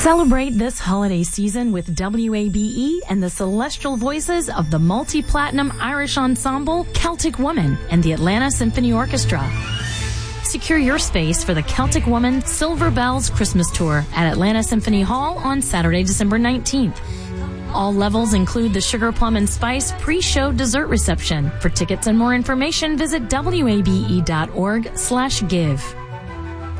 Celebrate this holiday season with WABE and the celestial voices of the multi-platinum Irish ensemble Celtic Woman and the Atlanta Symphony Orchestra. Secure your space for the Celtic Woman Silver Bells Christmas Tour at Atlanta Symphony Hall on Saturday, December 19th. All levels include the Sugar Plum and Spice pre-show dessert reception. For tickets and more information, visit wabe.org/give.